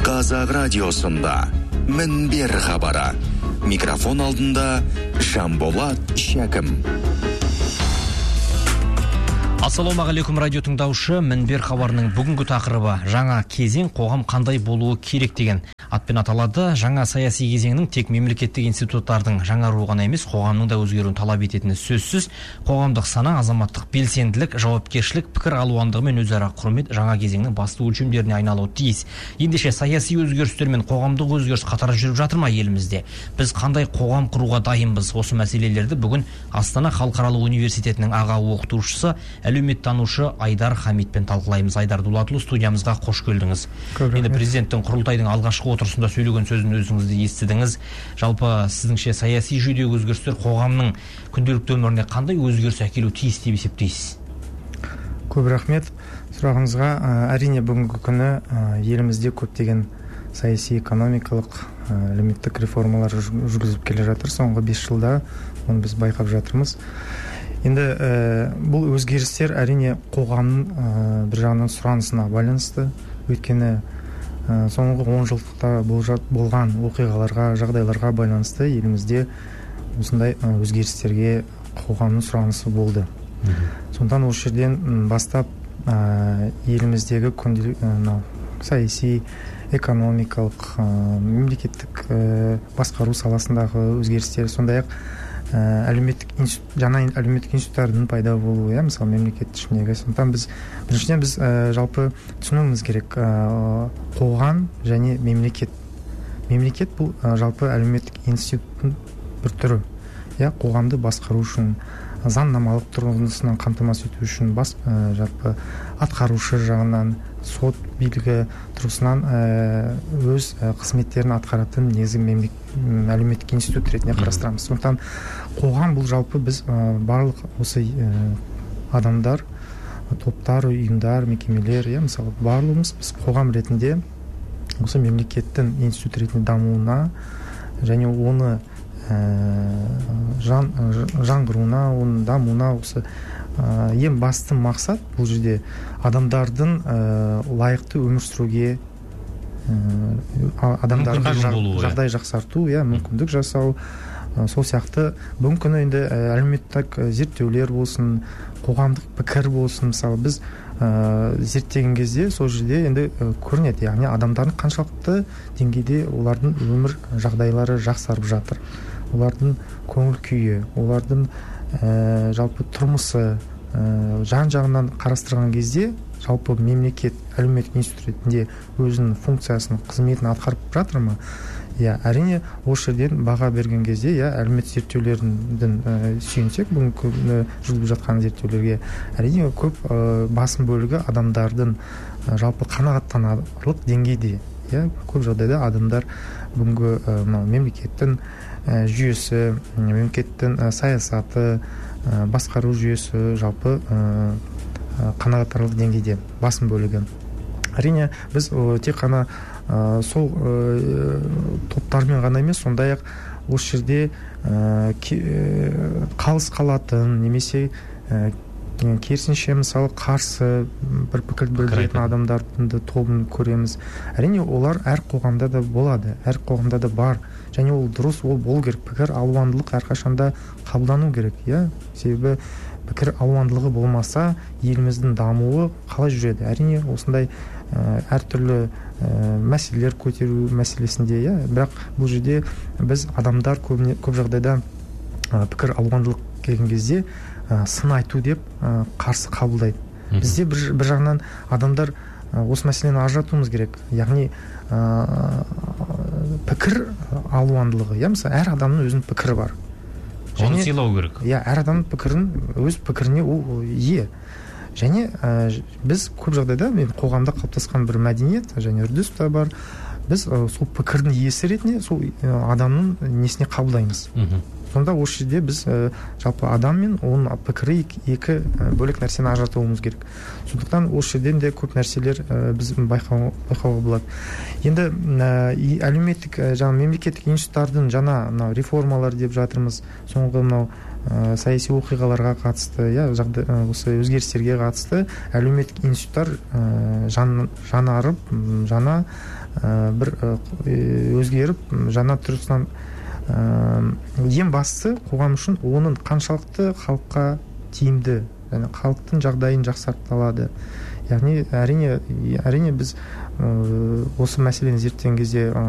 Қазақ радиосында Мінбер хабары. Микрофон алдында Жанболат Шәкім. Ассалаумағалейкум радио тыңдаушы, Мінбер хабарының бүгінгі тақырыбы жаңа кезең қоғам қандай болуы керек деген атпен аталады. Жаңа саяси кезеңнің тек мемлекеттік институттардың жаңаруы ғана емес, қоғамның да өзгеруін талап ететіні сөзсіз. Қоғамдық сана, азаматтық белсенділік, жауапкершілік, пікір алуандығы мен өзара құрмет жаңа кезеңнің басты өлшемдеріне айналуы тиіс. Ендеше саяси өзгерістер мен қоғамдық өзгеріс қатар жүріп жатыр ма елімізде? Біз қандай қоғам құруға дайынбыз? Осы мәселелерді бүгін Астана халықаралық университетінің аға оқытушысы, әлеуметтанушы Айдар Хамитпен талқылаймыз. Айдар Дулатұлы, студиямызға қош келдіңіз. Енді президенттің құрылтайдың алғашқы отырысында сөйлеген сөзін өзіңізді естідіңіз. Жалпы сіздіңше саяси жүйедегі өзгерістер қоғамның күнделікті өміріне қандай өзгеріс әкелу тиіс деп есептейсіз? Көп рахмет сұрағыңызға. Әрине бүгінгі күні елімізде көптеген саяси, экономикалық, әлеуметтік реформалар жүргізіп келе жатыр. Соңғы 5 жылда оны біз байқап жатырмыз. Енді бұл өзгерістер әрине қоғамның бір жағынан сұранысына байланысты. Өйткені соңғы 10 жылдықта болған оқиғаларға, жағдайларға байланысты елімізде осындай өзгерістерге қоғамның сұранысы болды. Сондықтан осы жерден бастап еліміздегі саяси, экономикалық, мемлекеттік басқару саласындағы өзгерістер, сондай-ақ жаңа әлеуметтік институттардың пайда болуы, мысалы мемлекет ішіндегі. Сондықтан біріншіден біз жалпы түсінуіміз керек, қоғам және мемлекет. Мемлекет бұл жалпы әлеуметтік институттың бір түрі. Қоғамды басқару үшін, заңнамалық тұрғысынан қамтамасыз ету үшін, жалпы атқарушы жағынан, сот билігі тұрғысынан өз қызметтерін атқаратын негізгі әлеуметтік институт ретінде қарастырамыз. Сондықтан қоғам бұл жалпы біз барлық осы адамдар, топтар, ұйымдар, мекемелер, мысалы барлығымыз біз қоғам ретінде осы мемлекеттің институт ретінде дамуына және оны жаңғыруына, оның дамуына осы ең басты мақсат бұл жерде адамдардың лайықты өмір сүруге, адамдарға жағдай жақсарту, мүмкіндік жасау. Сол сияқты бүгінгі күні енді әлеуметтік зерттеулер болсын, қоғамдық пікір болсын, мысалы біз зерттеген кезде сол жерде енді көрінеді, яғни адамдардың қаншалықты деңгейде олардың өмір жағдайлары жақсарып жатыр, олардың көңіл күйі, олардың жалпы тұрмысы жан-жағынан қарастырған кезде жалпы мемлекет әлеуметтік институт ретінде өзінің функциясын, қызметін атқарып жатыр ма? Әрине осы жерден баға берген кезде әлеуметтік зерттеулердің сүйенсек, бүгінгі күні жүргізіліп жатқан зерттеулерге әрине көп басым бөлігі адамдардың жалпы қанағаттанарлық деңгейде. Көп жағдайда адамдар бүгінгі мемлекеттің жүйесі, мемлекеттің саясаты, басқару жүйесі жалпы қанағаттанарлық деңгейде басым бөлігі. Әрине біз тек қана сол топтармен ғана емес, сондай-ақ осы жерде қалыс қалатын немесе керісінше мысалы қарсы бір пікір білдіретін адамдардың тобын көреміз. Әрине олар әр қоғамда да болады, әр қоғамда да бар, және ол дұрыс, ол болу керек. Пікір алуандылық әрқашанда қабылдану керек. Себебі пікір алуандылығы болмаса еліміздің дамуы қалай жүреді? Әрине осындай әртүрлі мәселелер көтеру мәселесінде, бірақ бұл жерде біз адамдар көп жағдайда пікір алуандылық келген кезде сын айту деп қарсы қабылдайды. Бізде бір жағынан адамдар осы мәселені ажыратуымыз керек. Яғни пікір алуандылығы, мысалы әр адамның өзінің пікірі бар. Оны сыйлау керек. Әр адамның пікірін, өз пікіріне ол ие. Және біз көп жағдайда қоғамда қалыптасқан бір мәдениет және үрдіс та бар. Біз сол пікірдің иесі ретінде сол адамның несіне қабылдаймыз. Сонда осы жерде біз жалпы адам мен оның пікірі екі бөлек нәрсені ажыратуымыз керек. Сондықтан осы жерден де көп нәрселер біз байқауға болады. Енді әлеуметтік мемлекеттік институттардың жаңа реформалар деп жатырмыз. Соңғы саяси оқиғаларға қатысты, осы өзгерістерге қатысты әлеуметтік институттар жаңарып, жаңа бір өзгеріп, жаңа тұрғысынан ең бастысы қоғам үшін оның қаншалықты халыққа тиімді, яғни халықтың жағдайын жақсарталады. Яғни әрине біз осы мәселені зерттеген кезде